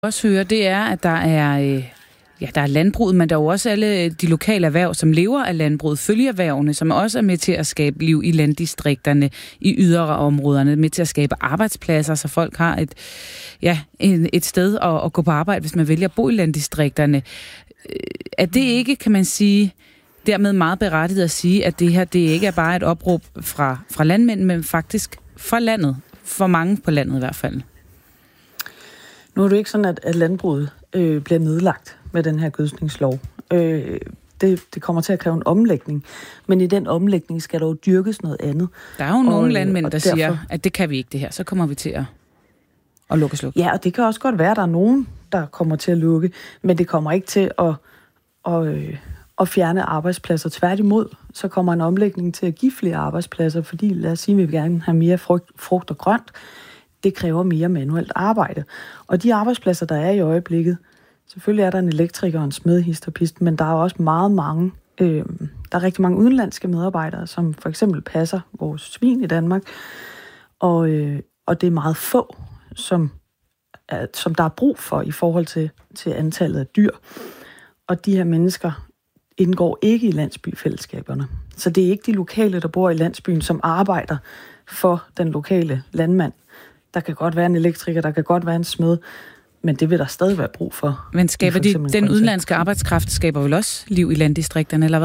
Også høre, det er, at der er landbruget, men der er jo også alle de lokale erhverv, som lever af landbruget, følgeerhvervene, som også er med til at skabe liv i landdistrikterne, i ydre områderne, med til at skabe arbejdspladser, så folk har et sted at gå på arbejde, hvis man vælger at bo i landdistrikterne. Er det ikke, kan man sige, dermed meget berettiget at sige, at det her, det ikke er bare et opråb fra landmænd, men faktisk fra landet, for mange på landet i hvert fald? Nu er det ikke sådan, at landbruget bliver nedlagt med den her gødskningslov. Det kommer til at kræve en omlægning, men i den omlægning skal der jo dyrkes noget andet. Der er jo nogle landmænd, der siger, at det kan vi ikke det her, så kommer vi til at lukke og slukke. Ja, og det kan også godt være, at der er nogen, der kommer til at lukke, men det kommer ikke til at fjerne arbejdspladser. Tværtimod, så kommer en omlægning til at give flere arbejdspladser, fordi lad os sige, at vi vil gerne have mere frugt og grønt. Det kræver mere manuelt arbejde. Og de arbejdspladser, der er i øjeblikket, selvfølgelig er der en elektriker og en smed, hist og pist, men der er også der er rigtig mange udenlandske medarbejdere, som for eksempel passer vores svin i Danmark, og det er meget få, som der er brug for i forhold til antallet af dyr. Og de her mennesker indgår ikke i landsbyfællesskaberne. Så det er ikke de lokale, der bor i landsbyen, som arbejder for den lokale landmand. Der kan godt være en elektriker, der kan godt være en smed, men det vil der stadig være brug for. Men skaber den udenlandske arbejdskraft skaber vel også liv i landdistrikterne, eller hvad?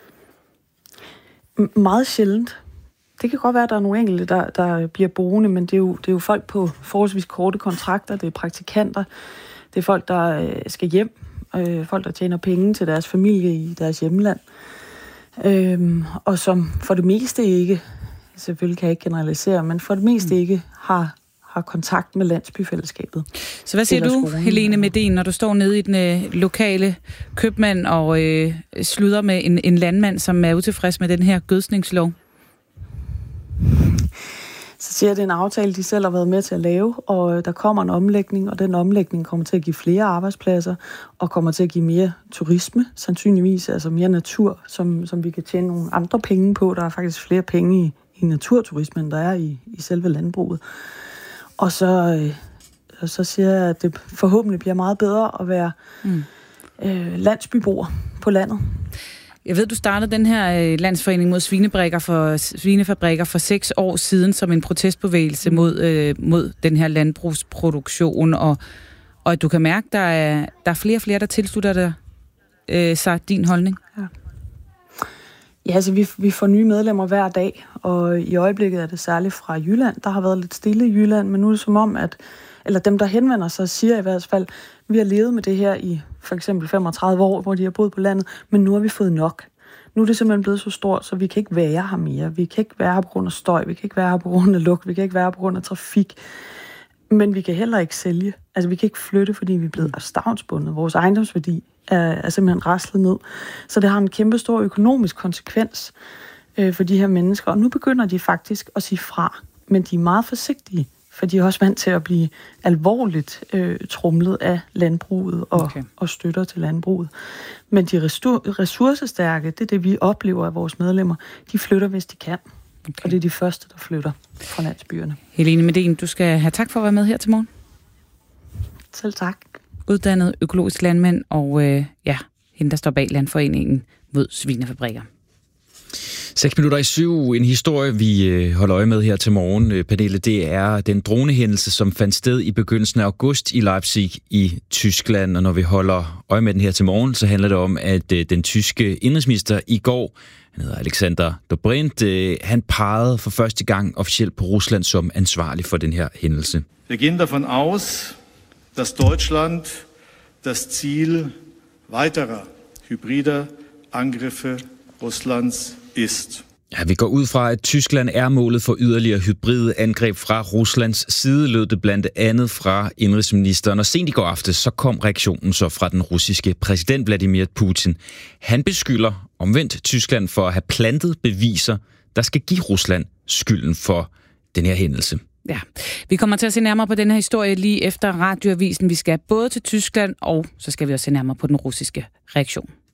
Meget sjældent. Det kan godt være, at der er nogle enkelte, der bliver boende, men det er jo folk på forholdsvis korte kontrakter, det er praktikanter, det er folk, der skal hjem, folk, der tjener penge til deres familie i deres hjemland, og som for det meste ikke, selvfølgelig kan jeg ikke generalisere, men for det meste ikke har kontakt med landsbyfællesskabet. Så hvad siger du, Helene Medin, når du står nede i den lokale købmand og slutter med en landmand, som er utilfreds med den her gødskningslov? Så siger jeg, at det er en aftale, de selv har været med til at lave, og der kommer en omlægning, og den omlægning kommer til at give flere arbejdspladser, og kommer til at give mere turisme, sandsynligvis, altså mere natur, som vi kan tjene nogle andre penge på. Der er faktisk flere penge i naturturismen, end der er i selve landbruget. Og så siger jeg, at det forhåbentlig bliver meget bedre at være landsbyboer på landet. Jeg ved, du startede den her landsforening mod svinefabrikker for 6 år siden som en protestbevægelse mod den her landbrugsproduktion, og at du kan mærke, der er flere og flere, der tilslutter sig din holdning. Ja, altså vi får nye medlemmer hver dag, og i øjeblikket er det særligt fra Jylland. Der har været lidt stille i Jylland, men nu er det som om, eller dem, der henvender sig, siger i hvert fald, vi har levet med det her i for eksempel 35 år, hvor de har boet på landet, men nu har vi fået nok. Nu er det simpelthen blevet så stort, så vi kan ikke være her mere. Vi kan ikke være her på grund af støj, vi kan ikke være her på grund af lugt, vi kan ikke være her på grund af trafik. Men vi kan heller ikke sælge. Altså vi kan ikke flytte, fordi vi er blevet stavnsbundet. Vores ejendomsværdi er simpelthen raslet ned. Så det har en kæmpe stor økonomisk konsekvens for de her mennesker. Og nu begynder de faktisk at sige fra, men de er meget forsigtige, for de er også vant til at blive alvorligt tromlet af landbruget og støtter til landbruget. Men de ressourcestærke, det er det, vi oplever af vores medlemmer, de flytter, hvis de kan. Okay. Og det er de første, der flytter fra landsbyerne. Helene Medin, du skal have tak for at være med her til morgen. Selv tak. Uddannet økologisk landmand og hende, der står bag Landforeningen mod svinefabrikker. 6:07. En historie, vi holder øje med her til morgen, Pernille, det er den dronehændelse, som fandt sted i begyndelsen af august i Leipzig i Tyskland. Og når vi holder øje med den her til morgen, så handler det om, at den tyske indenrigsminister i går, han hedder Alexander Dobrindt, han pegede for første gang officielt på Rusland som ansvarlig for den her hændelse. Wir gehen davon aus, dass Deutschland das Ziel weiterer hybrider Angriffe Russlands ist. Ja, vi går ud fra, at Tyskland er målet for yderligere hybride angreb fra Ruslands side, lød det blandt andet fra indenrigsministeren. Og sent i går aftes, så kom reaktionen så fra den russiske præsident Vladimir Putin. Han beskylder omvendt Tyskland for at have plantet beviser, der skal give Rusland skylden for den her hændelse. Ja, vi kommer til at se nærmere på den her historie lige efter radioavisen. Vi skal både til Tyskland, og så skal vi også se nærmere på den russiske reaktion.